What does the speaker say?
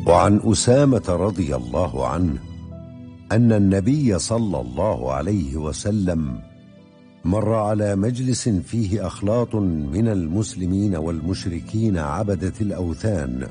وعن أسامة رضي الله عنه أن النبي صلى الله عليه وسلم مر على مجلس فيه أخلاط من المسلمين والمشركين عبدة الأوثان،